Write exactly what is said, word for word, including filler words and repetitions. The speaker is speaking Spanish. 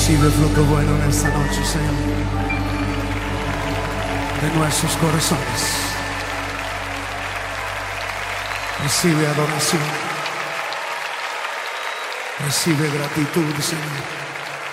Recibe fruto bueno en esta noche, Señor, de nuestros corazones. Recibe adoración, recibe gratitud, Señor.